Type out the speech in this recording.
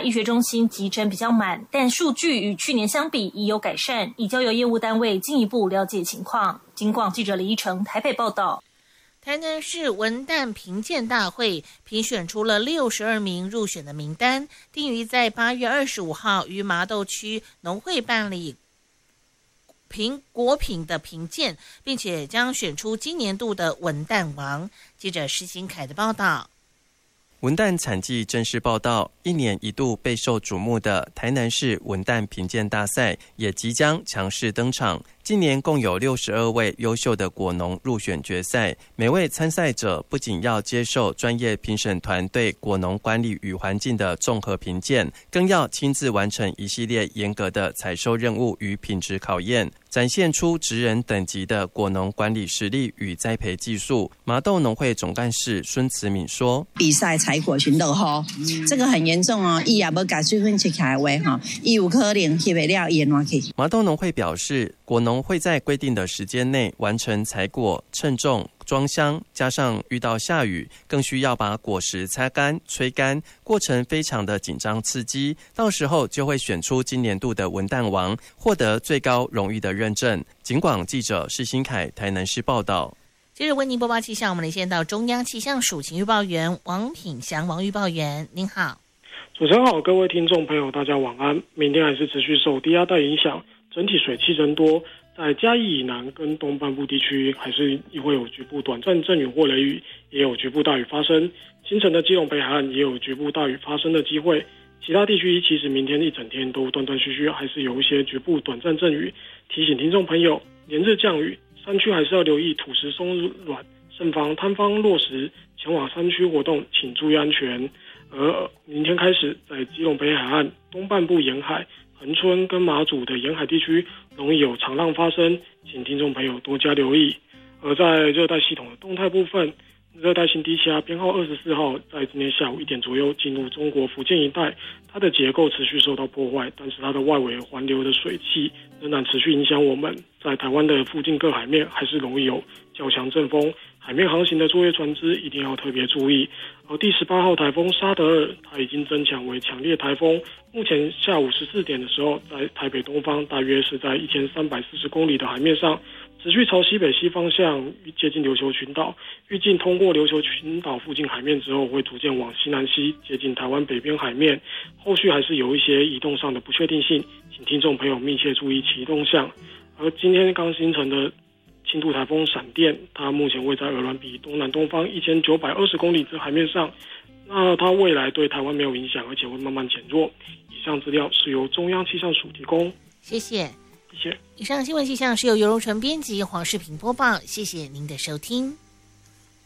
医学中心急诊比较满，但数据与去年相比已有改善，已交由业务单位进一步了解情况。警广记者李依成台北报道。 台南市文旦评鉴大会评选出了62名入选的名单，定于在8月25号于麻豆区农会办理果品的评鉴，并且将选出今年度的文旦王。记者施新凯的报道。 文旦产季正式报道，一年一度备受瞩目的台南市文旦评鉴大赛也即将强势登场。今年共有62位优秀的果农入选决赛，每位参赛者不仅要接受专业评审团对果农管理与环境的综合评鉴，更要亲自完成一系列严格的采收任务与品质考验，展现出职人等级的果农管理实力与栽培技术。麻豆农会总干事孙慈敏说：“ 比赛采果寻落雨，这个很严重哦。伊也无把水分切开的话，伊有可能翕不了伊烂去。” 麻豆农会表示，果农会在规定的时间内完成采果、称重、装箱，加上遇到下雨，更需要把果实擦干、吹干，过程非常的紧张刺激。到时候就会选出今年度的文旦王，获得最高荣誉的认证。警广记者施新凯台南市报道。 接着为您播报气象，我们连线到中央气象署情预报员王品祥王预报员，您好。 主持人好，各位听众朋友大家晚安。明天还是持续受低压带影响，整体水汽增多，在嘉义以南跟东半部地区还是会有局部短暂阵雨或雷雨，也有局部大雨发生。清晨的基隆北海岸也有局部大雨发生的机会。其他地区其实明天一整天都断断续续，还是有一些局部短暂阵雨。提醒听众朋友，连日降雨，山区还是要留意土石松软，慎防塌方落石。前往山区活动请注意安全。而明天开始，在基隆北海岸东半部沿海、恒春跟马祖的沿海地区容易有长浪发生，请听众朋友多加留意。而在热带系统的动态部分，热带性低气压编号24号在今天下午1点左右进入中国福建一带，它的结构持续受到破坏，但是它的外围环流的水汽仍然持续影响我们，在台湾的附近各海面还是容易有较强阵风，海面航行的作业船只一定要特别注意。而第18号台风沙德尔，它已经增强为强烈台风，目前下午14点的时候，在台北东方大约是在1340公里的海面上，持续朝西北西方向接近琉球群岛，预计通过琉球群岛附近海面之后，会逐渐往西南西接近台湾北边海面，后续还是有一些移动上的不确定性，请听众朋友密切注意其动向。而今天刚形成的轻度台风闪电，它目前位在鹅銮鼻东南东方1920公里之海面上，那它未来对台湾没有影响，而且会慢慢减弱。以上资料是由中央气象署提供。 谢谢。 谢谢。 以上新闻气象是由尤荣纯编辑，黄世平播报，谢谢您的收听。